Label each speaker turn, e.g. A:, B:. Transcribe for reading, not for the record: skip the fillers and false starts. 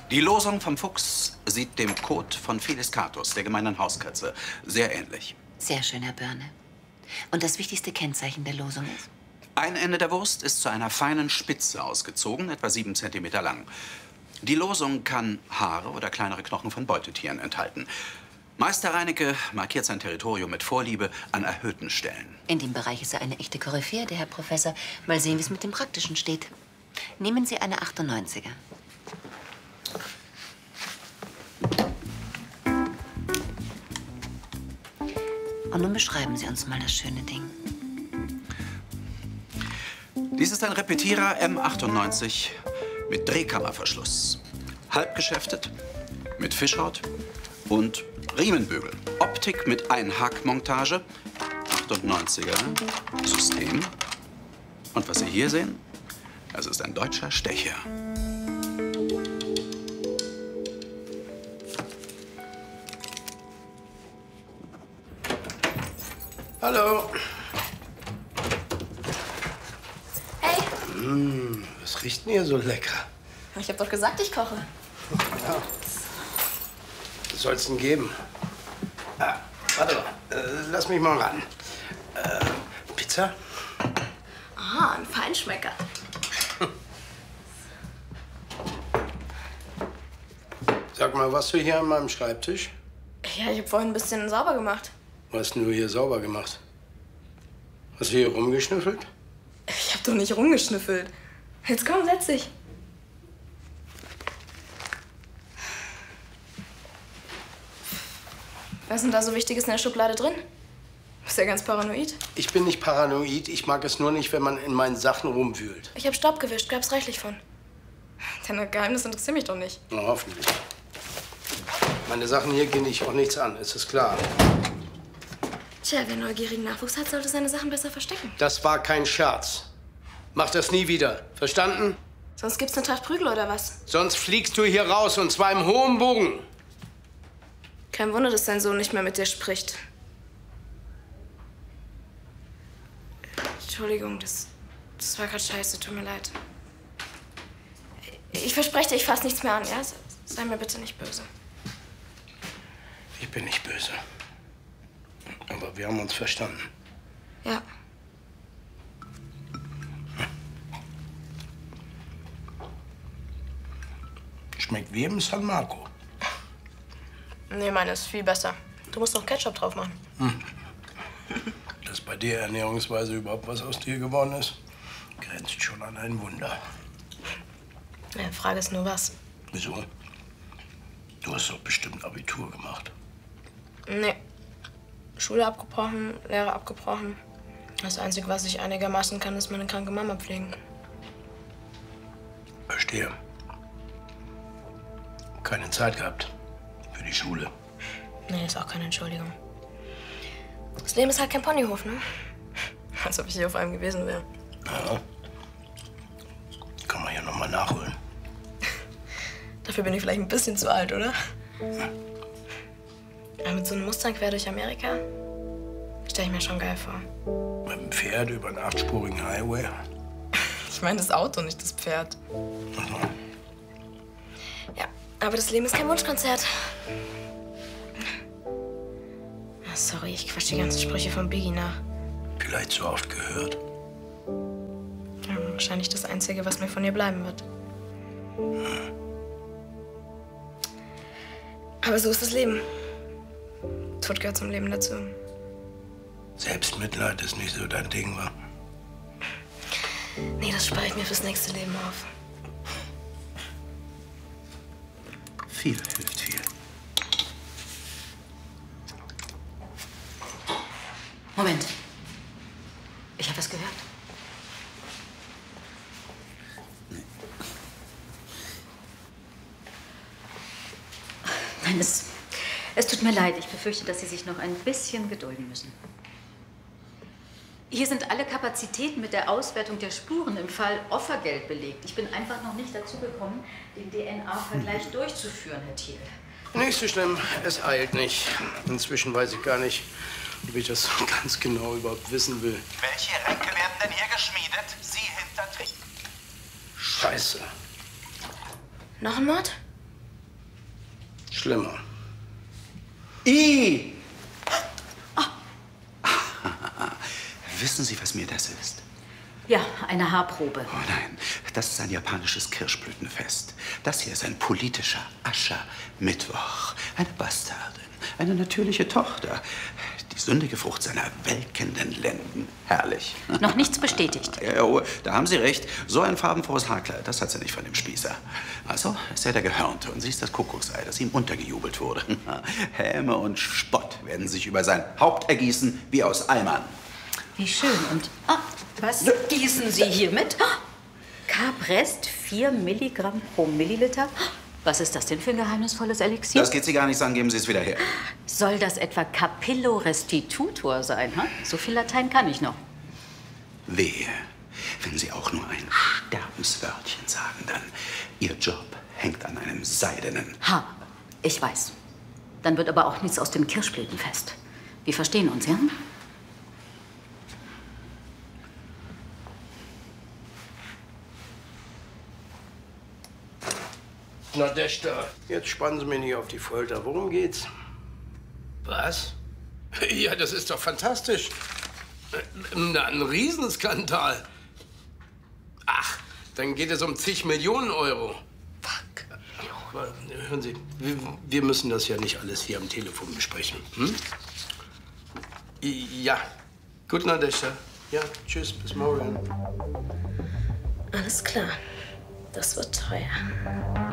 A: Die Losung vom Fuchs sieht dem Kot von Felis catus, der gemeinen Hauskatze, sehr ähnlich.
B: Sehr schön, Herr Börne. Und das wichtigste Kennzeichen der Losung ist?
A: Ein Ende der Wurst ist zu einer feinen Spitze ausgezogen, etwa 7 Zentimeter lang. Die Losung kann Haare oder kleinere Knochen von Beutetieren enthalten. Meister Reinecke markiert sein Territorium mit Vorliebe an erhöhten Stellen.
B: In dem Bereich ist er eine echte Koryphäe, der Herr Professor. Mal sehen, wie es mit dem Praktischen steht. Nehmen Sie eine 98er. Und nun beschreiben Sie uns mal das schöne Ding.
A: Dies ist ein Repetierer M98 mit Drehkammerverschluss. Halbgeschäftet, mit Fischhaut und Riemenbügel. Optik mit Einhackmontage, 98er System. Und was Sie hier sehen, das ist ein deutscher Stecher.
C: Hallo.
D: Hey.
C: Was riecht denn hier so lecker?
D: Ich hab doch gesagt, ich koche.
C: Ja. Was soll's denn geben? Ah, warte mal. Lass mich mal ran. Pizza?
D: Ah, ein Feinschmecker.
C: Sag mal, warst du hier an meinem Schreibtisch?
D: Ja, ich hab vorhin ein bisschen sauber gemacht.
C: Was hast denn du hier sauber gemacht? Hast du hier rumgeschnüffelt?
D: Ich hab doch nicht rumgeschnüffelt. Jetzt komm, setz dich. Was ist denn da so Wichtiges in der Schublade drin? Du bist ja ganz paranoid.
C: Ich bin nicht paranoid. Ich mag es nur nicht, wenn man in meinen Sachen rumwühlt.
D: Ich hab Staub gewischt, gab's reichlich von. Deine Geheimnisse interessieren mich doch nicht.
C: Na, hoffentlich. Meine Sachen hier gehen dich auch nichts an, ist es klar.
D: Tja, wer neugierigen Nachwuchs hat, sollte seine Sachen besser verstecken.
C: Das war kein Scherz. Mach das nie wieder. Verstanden?
D: Sonst gibt's eine Tracht Prügel oder was?
C: Sonst fliegst du hier raus, und zwar im hohen Bogen.
D: Kein Wunder, dass dein Sohn nicht mehr mit dir spricht. Entschuldigung, das war gerade scheiße. Tut mir leid. Ich verspreche dir, ich fasse nichts mehr an, ja? Sei mir bitte nicht böse.
C: Ich bin nicht böse. Aber wir haben uns verstanden.
D: Ja.
C: Schmeckt wie im San Marco.
D: Nee, meine ist viel besser. Du musst noch Ketchup drauf machen.
C: Dass bei der Ernährungsweise überhaupt was aus dir geworden ist, grenzt schon an ein Wunder.
D: Ja, Frage ist nur was.
C: Wieso? Du hast doch bestimmt Abitur gemacht.
D: Nee. Schule abgebrochen, Lehre abgebrochen. Das Einzige, was ich einigermaßen kann, ist meine kranke Mama pflegen.
C: Verstehe. Keine Zeit gehabt für die Schule.
D: Nee, ist auch keine Entschuldigung. Das Leben ist halt kein Ponyhof, ne? Als ob ich hier auf einem gewesen wäre.
C: Ja. Kann man ja noch mal nachholen.
D: Dafür bin ich vielleicht ein bisschen zu alt, oder? Aber mit so einem Mustang quer durch Amerika stelle ich mir schon geil vor.
C: Mit dem Pferd über einen 8-spurigen Highway.
D: Ich meine das Auto, nicht das Pferd.
C: Aha.
D: Ja, aber das Leben ist kein Wunschkonzert. Ah, sorry, ich quatsch die ganzen Sprüche von Biggie nach.
C: Vielleicht zu oft gehört.
D: Ja, wahrscheinlich das Einzige, was mir von ihr bleiben wird. Aber so ist das Leben. Tod gehört zum Leben dazu.
C: Selbstmitleid ist nicht so dein Ding, wa?
D: Nee, das spare ich mir fürs nächste Leben auf.
C: Viel hilft viel.
B: Moment. Ich habe was gehört. Nein, es tut mir leid. Ich befürchte, dass Sie sich noch ein bisschen gedulden müssen. Hier sind alle Kapazitäten mit der Auswertung der Spuren im Fall Offergeld belegt. Ich bin einfach noch nicht dazu gekommen, den DNA-Vergleich durchzuführen, Herr Thiel.
C: Nicht so schlimm, es eilt nicht. Inzwischen weiß ich gar nicht, ob ich das so ganz genau überhaupt wissen will.
E: Welche Ränke werden denn hier geschmiedet? Sie hinter Trick.
C: Scheiße.
D: Noch ein Mord?
C: Schlimmer.
A: I! Wissen Sie, was mir das ist?
B: Ja, eine Haarprobe.
A: Oh nein, das ist ein japanisches Kirschblütenfest. Das hier ist ein politischer Aschermittwoch. Eine Bastardin, eine natürliche Tochter. Die sündige Frucht seiner welkenden Lenden. Herrlich.
B: Noch nichts bestätigt.
A: Ja, oh, da haben Sie recht. So ein farbenfrohes Haarkleid, das hat sie nicht von dem Spießer. Also ist er der Gehörnte und sie ist das Kuckucksei, das ihm untergejubelt wurde. Häme und Spott werden sich über sein Haupt ergießen wie aus Eimern.
B: Wie schön. Und was gießen Sie hiermit? Caprest, 4 Milligramm pro Milliliter. Was ist das denn für ein geheimnisvolles Elixier?
A: Das geht Sie gar nichts an, geben Sie es wieder her.
B: Soll das etwa Capillo restitutor sein? Hm? So viel Latein kann ich noch.
A: Wehe, wenn Sie auch nur ein Sterbenswörtchen sagen, dann Ihr Job hängt an einem seidenen
B: Ha, ich weiß. Dann wird aber auch nichts aus dem Kirschblütenfest. Wir verstehen uns, ja?
C: Nadeshda, jetzt spannen Sie mich nicht auf die Folter. Worum geht's?
F: Was? Ja, das ist doch fantastisch. Ein Riesenskandal. Ach, dann geht es um zig Millionen Euro.
C: Fuck. Hören Sie, wir müssen das ja nicht alles hier am Telefon besprechen. Hm? Ja. Gut, Nadeshda. Ja, tschüss, bis morgen.
D: Alles klar. Das wird teuer.